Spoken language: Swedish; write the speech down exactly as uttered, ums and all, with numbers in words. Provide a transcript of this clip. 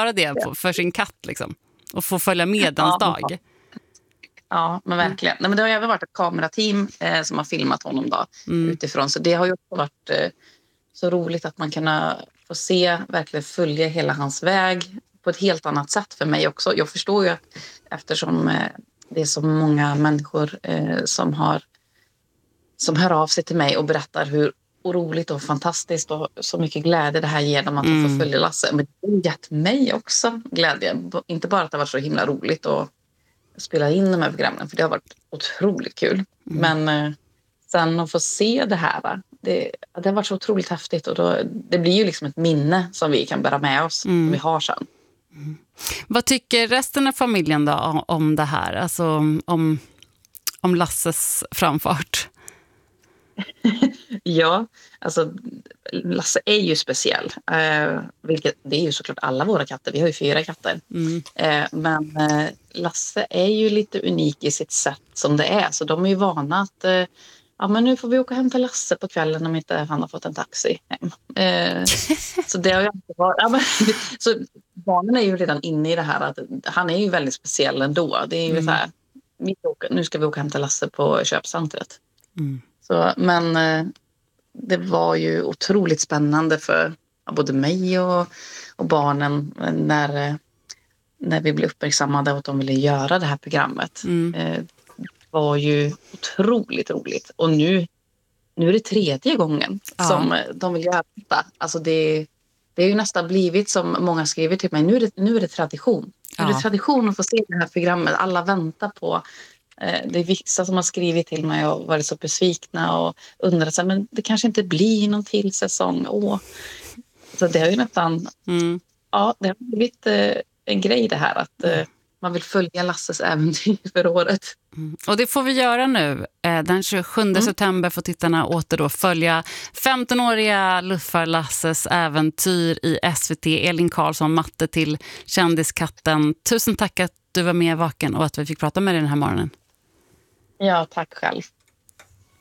göra det på, för sin katt liksom. Och få följa med hans ja, dag. Ja, men verkligen. Nej, men det har ju även varit ett kamerateam eh, som har filmat honom då, Mm. utifrån. Så det har ju också varit eh, så roligt att man kan få se, verkligen följa hela hans väg på ett helt annat sätt för mig också. Jag förstår ju att eftersom eh, det är så många människor eh, som har som hör av sig till mig och berättar hur roligt och fantastiskt och så mycket glädje det här ger dem att mm. få följa Lasse. Men det har gett mig också glädje. Inte bara att det har varit så himla roligt att spela in de här programmen, för det har varit otroligt kul. Mm. Men eh, sen att få se det här, det, det har varit så otroligt häftigt. Och då, det blir ju liksom ett minne som vi kan bära med oss, mm. som vi har sen. Mm. Vad tycker resten av familjen då om, om det här? Alltså om, om Lasses framfart? Ja, alltså Lasse är ju speciell. Eh, vilket, det är ju såklart alla våra katter. Vi har ju fyra katter. Mm. Eh, men eh, Lasse är ju lite unik i sitt sätt som det är. Så de är ju vana att eh, ja, men nu får vi åka hem till Lasse på kvällen om inte han har fått en taxi hem. Eh, så det har ju inte varit... Ja, men, så barnen är ju redan inne i det här att han är ju väldigt speciell ändå. Det är ju mm. så här, nu ska vi åka hem till Lasse på köpcentret. Mm. Så, men eh, det var ju otroligt spännande för ja, både mig och, och barnen när, eh, när vi blev uppmärksammade och att de ville göra det här programmet. Mm. Eh, det var ju otroligt roligt. Och nu, nu är det tredje gången ja. som de vill göra detta. Alltså det, det är ju nästan blivit som många skriver till mig. Nu är det, nu är det tradition. Ja. Nu är det tradition att få se det här programmet. Alla väntar på... Det är vissa som har skrivit till mig och varit så besvikna och undrat så, men det kanske inte blir någon till säsong. Åh. Så det har ju nästan mm. ja, det har blivit eh, en grej det här att eh, man vill följa Lasses äventyr för året. Mm. Och det får vi göra nu. Den tjugosjunde mm. september får tittarna åter då följa femtonåriga Luffar Lasses äventyr i S V T. Elin Karlsson, matte till kändiskatten. Tusen tack att du var med i Vaken och att vi fick prata med dig den här morgonen. Ja, tack själv.